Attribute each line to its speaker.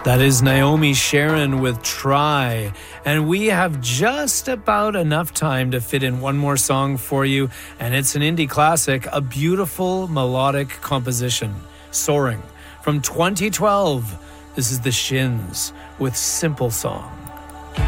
Speaker 1: That is Naomi Sharon with Try. And we have just about enough time to fit in one more song for you. And it's an indie classic, a beautiful melodic composition, Soaring, from 2012. This is The Shins with Simple Song.